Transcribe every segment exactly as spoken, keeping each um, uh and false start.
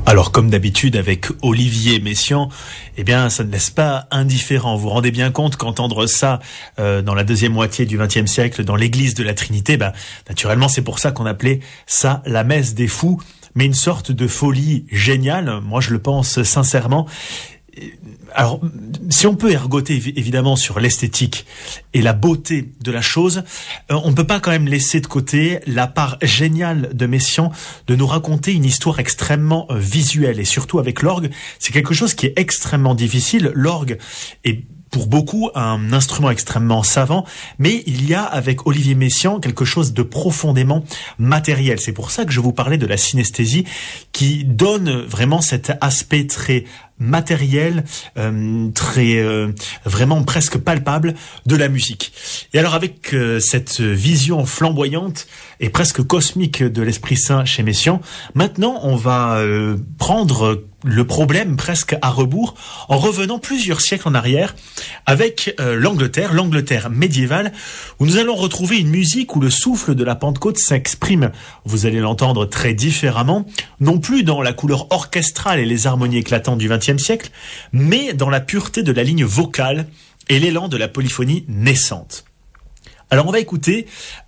Alors, comme d'habitude avec Olivier Messiaen, eh bien, ça ne laisse pas indifférent. Vous vous rendez bien compte qu'entendre ça euh, dans la deuxième moitié du vingtième siècle, dans l'église de la Trinité, ben, naturellement, c'est pour ça qu'on appelait ça la messe des fous, mais une sorte de folie géniale. Moi, je le pense sincèrement. Alors, si on peut ergoter évidemment sur l'esthétique et la beauté de la chose, euh, on ne peut pas quand même laisser de côté la part géniale de Messiaen de nous raconter une histoire extrêmement euh, visuelle, et surtout avec l'orgue, c'est quelque chose qui est extrêmement difficile. L'orgue est pour beaucoup un instrument extrêmement savant, mais il y a avec Olivier Messiaen quelque chose de profondément matériel. C'est pour ça que je vous parlais de la synesthésie qui donne vraiment cet aspect très matériel, euh, très euh, vraiment presque palpable de la musique. Et alors avec euh, cette vision flamboyante et presque cosmique de l'Esprit Saint chez Messiaen, maintenant on va euh, prendre le problème presque à rebours en revenant plusieurs siècles en arrière avec euh, l'Angleterre, l'Angleterre médiévale, où nous allons retrouver une musique où le souffle de la Pentecôte s'exprime, vous allez l'entendre très différemment, non plus dans la couleur orchestrale et les harmonies éclatantes du vingtième siècle, mais dans la pureté de la ligne vocale et l'élan de la polyphonie naissante. Alors on va écouter,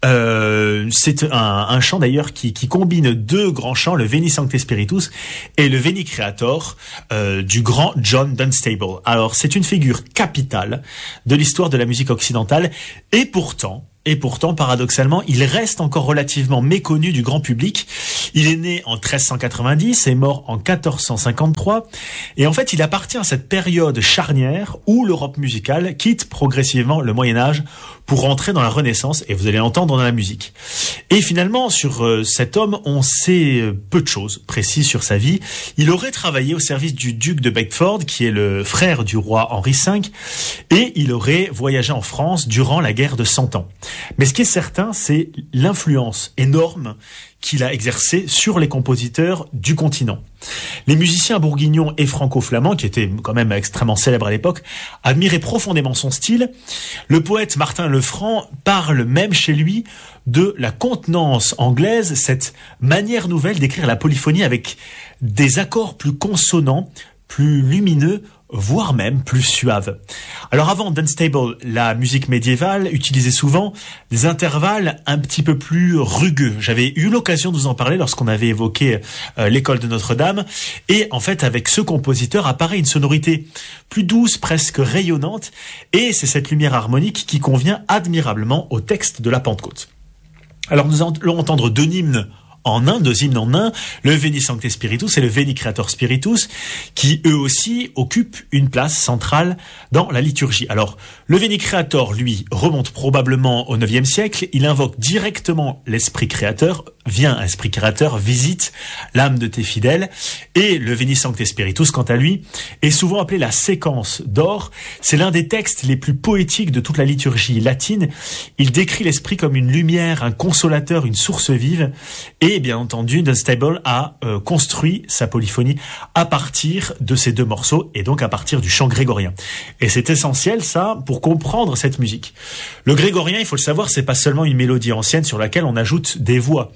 euh, c'est un, un chant d'ailleurs qui, qui combine deux grands chants, le Veni Sancte Spiritus et le Veni Creator euh, du grand John Dunstable. Alors c'est une figure capitale de l'histoire de la musique occidentale, et pourtant, Et pourtant, paradoxalement, il reste encore relativement méconnu du grand public. Il est né en treize cent quatre-vingt-dix et mort en quatorze cent cinquante-trois. Et en fait, il appartient à cette période charnière où l'Europe musicale quitte progressivement le Moyen-Âge pour entrer dans la Renaissance, et vous allez l'entendre dans la musique. Et finalement, sur euh, cet homme, on sait peu de choses précises sur sa vie. Il aurait travaillé au service du duc de Bedford, qui est le frère du roi Henri cinq, et il aurait voyagé en France durant la guerre de Cent Ans. Mais ce qui est certain, c'est l'influence énorme qu'il a exercée sur les compositeurs du continent. Les musiciens bourguignons et franco-flamands, qui étaient quand même extrêmement célèbres à l'époque, admiraient profondément son style. Le poète Martin Lefranc parle même chez lui de la contenance anglaise, cette manière nouvelle d'écrire la polyphonie avec des accords plus consonants, plus lumineux, voire même plus suave. Alors avant Dunstable, la musique médiévale utilisait souvent des intervalles un petit peu plus rugueux. J'avais eu l'occasion de vous en parler lorsqu'on avait évoqué euh, l'école de Notre-Dame. Et en fait, avec ce compositeur apparaît une sonorité plus douce, presque rayonnante. Et c'est cette lumière harmonique qui convient admirablement au texte de la Pentecôte. Alors nous allons entendre deux hymnes en un, deux hymnes en un, le Veni Sancte Spiritus et le Veni Creator Spiritus, qui eux aussi occupent une place centrale dans la liturgie. Alors, le Veni Creator, lui, remonte probablement au neuvième siècle. Il invoque directement l'Esprit Créateur. Viens, Esprit Créateur, visite l'âme de tes fidèles. Et le Veni Sancte Spiritus, quant à lui, est souvent appelé la séquence d'or. C'est l'un des textes les plus poétiques de toute la liturgie latine. Il décrit l'Esprit comme une lumière, un consolateur, une source vive. Et bien entendu, Dunstable a euh, construit sa polyphonie à partir de ces deux morceaux, et donc à partir du chant grégorien. Et c'est essentiel, ça, pour comprendre cette musique. Le grégorien, il faut le savoir, c'est pas seulement une mélodie ancienne sur laquelle on ajoute des voix.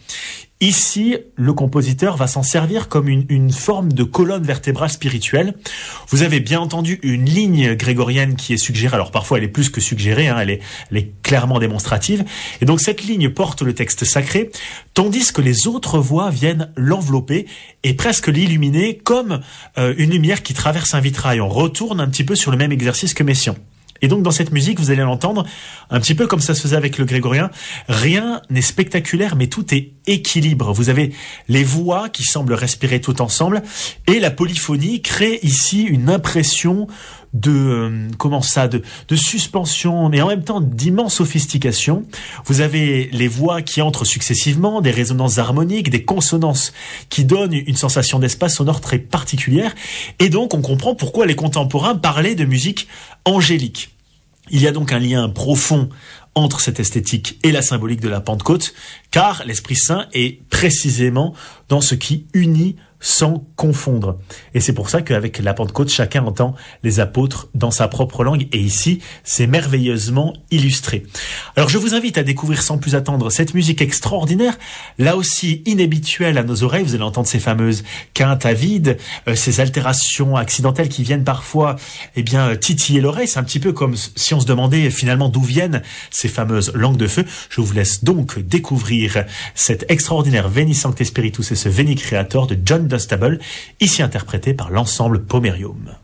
Ici, le compositeur va s'en servir comme une, une forme de colonne vertébrale spirituelle. Vous avez bien entendu une ligne grégorienne qui est suggérée. Alors parfois, elle est plus que suggérée, hein, elle est, elle est clairement démonstrative. Et donc cette ligne porte le texte sacré, tandis que les autres voix viennent l'envelopper et presque l'illuminer comme euh, une lumière qui traverse un vitrail. On retourne un petit peu sur le même exercice que Messiaen. Et donc dans cette musique, vous allez l'entendre, un petit peu comme ça se faisait avec le grégorien, rien n'est spectaculaire, mais tout est équilibre. Vous avez les voix qui semblent respirer tout ensemble, et la polyphonie crée ici une impression de euh, comment ça, de, de suspension, mais en même temps d'immense sophistication. Vous avez les voix qui entrent successivement, des résonances harmoniques, des consonances qui donnent une sensation d'espace sonore très particulière, et donc on comprend pourquoi les contemporains parlaient de musique angélique. Il y a donc un lien profond entre cette esthétique et la symbolique de la Pentecôte, car l'Esprit Saint est précisément dans ce qui unit sans confondre. Et c'est pour ça qu'avec la Pentecôte, chacun entend les apôtres dans sa propre langue. Et ici, c'est merveilleusement illustré. Alors je vous invite à découvrir sans plus attendre cette musique extraordinaire, là aussi inhabituelle à nos oreilles. Vous allez entendre ces fameuses quintes à vide, euh, ces altérations accidentelles qui viennent parfois eh bien titiller l'oreille. C'est un petit peu comme si on se demandait finalement d'où viennent ces fameuses langues de feu. Je vous laisse donc découvrir cet extraordinaire Veni Sancte Spiritus et ce Veni Creator de John Dunstable, ici interprété par l'ensemble Pomerium.